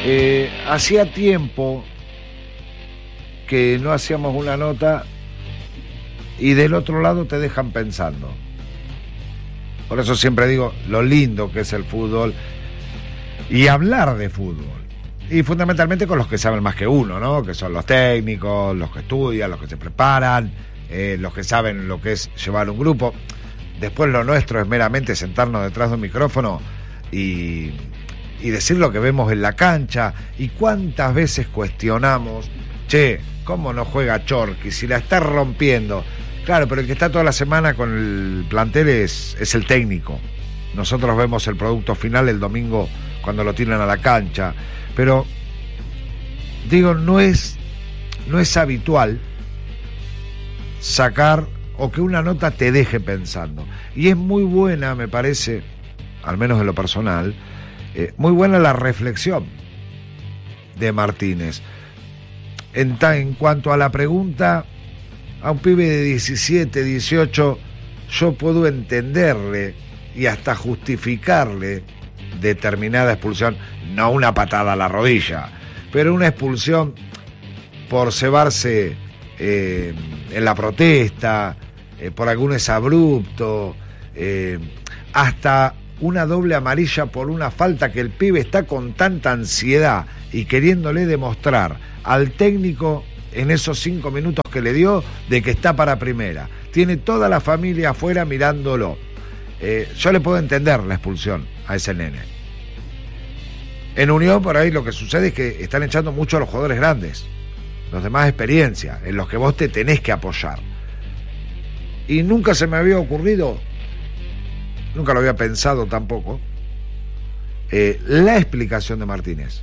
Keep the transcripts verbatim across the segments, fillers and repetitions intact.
Eh, hacía tiempo que no hacíamos una nota y del otro lado te dejan pensando. Por eso siempre digo lo lindo que es el fútbol y hablar de fútbol. Y fundamentalmente con los que saben más que uno, ¿no? Que son los técnicos, los que estudian, los que se preparan, eh, los que saben lo que es llevar un grupo. Después lo nuestro es meramente sentarnos detrás de un micrófono y, y decir lo que vemos en la cancha. Y cuántas veces cuestionamos, che, ¿cómo no juega Chorqui? Si la está rompiendo. Claro, pero el que está toda la semana con el plantel es, es el técnico. Nosotros vemos el producto final el domingo cuando lo tiran a la cancha. Pero, digo, no es, no es habitual sacar o que una nota te deje pensando. Y es muy buena, me parece, al menos en lo personal, eh, muy buena la reflexión de Martínez. En, ta, en cuanto a la pregunta, a un pibe de diecisiete, dieciocho, yo puedo entenderle y hasta justificarle determinada expulsión, no una patada a la rodilla, pero una expulsión por cebarse eh, en la protesta, eh, por algún exabrupto, eh, hasta una doble amarilla por una falta que el pibe está con tanta ansiedad y queriéndole demostrar al técnico en esos cinco minutos que le dio de que está para primera. Tiene toda la familia afuera mirándolo. Eh, yo le puedo entender la expulsión a ese nene. En Unión por ahí lo que sucede es que están echando mucho a los jugadores grandes, los de más experiencia, en los que vos te tenés que apoyar. Y nunca se me había ocurrido, nunca lo había pensado tampoco, eh, la explicación de Martínez.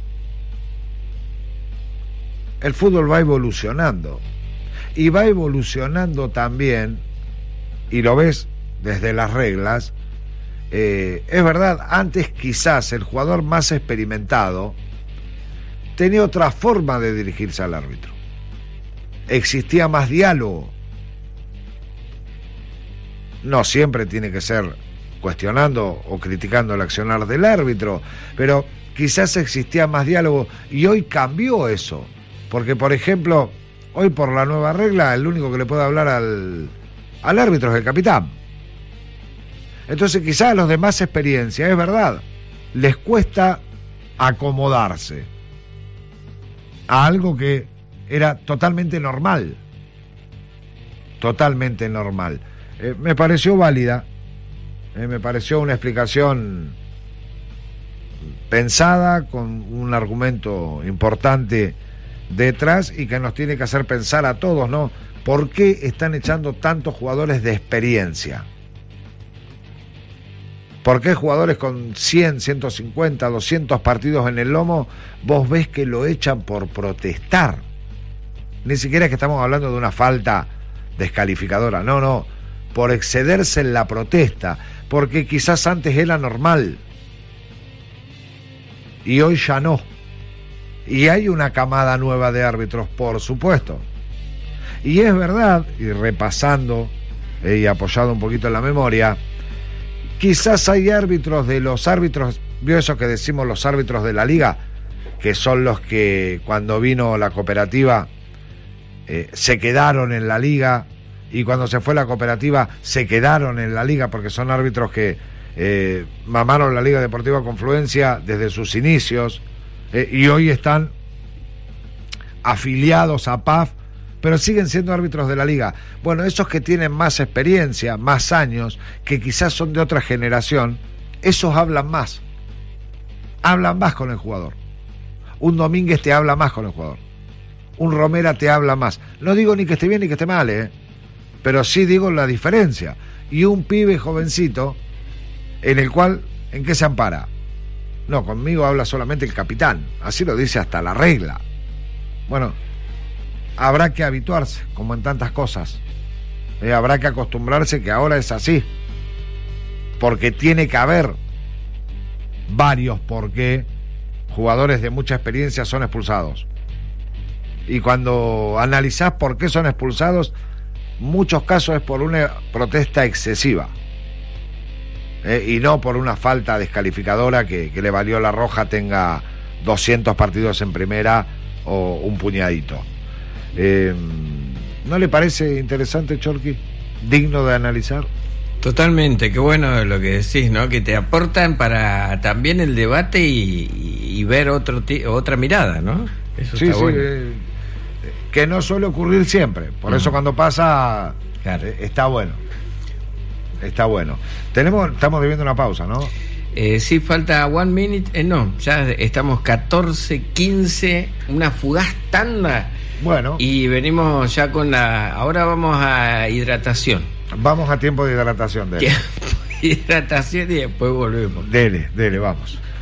El fútbol va evolucionando y va evolucionando también, y lo ves desde las reglas. Eh, es verdad, antes quizás el jugador más experimentado tenía otra forma de dirigirse al árbitro. Existía más diálogo. No siempre tiene que ser cuestionando o criticando el accionar del árbitro, pero quizás existía más diálogo y hoy cambió eso. Porque, por ejemplo, hoy por la nueva regla, el único que le puede hablar al, al árbitro es el capitán. Entonces quizás a los de más experiencia, es verdad, les cuesta acomodarse a algo que era totalmente normal. Totalmente normal. Eh, me pareció válida, eh, me pareció una explicación pensada, con un argumento importante detrás y que nos tiene que hacer pensar a todos, ¿no? ¿Por qué están echando tantos jugadores de experiencia? ¿Por qué jugadores con cien, ciento cincuenta, doscientos partidos en el lomo vos ves que lo echan por protestar? Ni siquiera es que estamos hablando de una falta descalificadora, no, no, por excederse en la protesta, porque quizás antes era normal y hoy ya no. Y hay una camada nueva de árbitros, por supuesto. Y es verdad, y repasando eh, y apoyado un poquito en la memoria, quizás hay árbitros de los árbitros, vio eso que decimos los árbitros de la liga, que son los que cuando vino la cooperativa eh, se quedaron en la liga, y cuando se fue la cooperativa se quedaron en la liga, porque son árbitros que eh, mamaron la Liga Deportiva Confluencia desde sus inicios, eh, y hoy están afiliados a P A F, pero siguen siendo árbitros de la liga. Bueno, esos que tienen más experiencia, más años, que quizás son de otra generación, esos hablan más. Hablan más con el jugador. Un Domínguez te habla más con el jugador. Un Romera te habla más. No digo ni que esté bien ni que esté mal, ¿eh? Pero sí digo la diferencia. Y un pibe jovencito, en el cual, ¿en qué se ampara? No, conmigo habla solamente el capitán. Así lo dice hasta la regla. Bueno, habrá que habituarse, como en tantas cosas. Eh, habrá que acostumbrarse que ahora es así. Porque tiene que haber varios porque jugadores de mucha experiencia son expulsados. Y cuando analizás por qué son expulsados, muchos casos es por una protesta excesiva. Eh, y no por una falta descalificadora que, que le valió la roja tenga doscientos partidos en primera o un puñadito. Eh, ¿No le parece interesante, Chorqui? ¿Digno de analizar? Totalmente, qué bueno lo que decís, ¿no? Que te aportan para también el debate y, y ver otro otra mirada, ¿no? Eso sí, está sí, bueno. Eh, que no suele ocurrir siempre. Por uh-huh. eso cuando pasa, claro. eh, está bueno. Está bueno. Tenemos, estamos debiendo una pausa, ¿no? Eh, sí, falta one minute. Eh, no, ya estamos catorce, quince, una fugaz tanda. Bueno. Y venimos ya con la... Ahora vamos a hidratación. Vamos a tiempo de hidratación, dele. Hidratación y después volvemos. Dele, dele, vamos.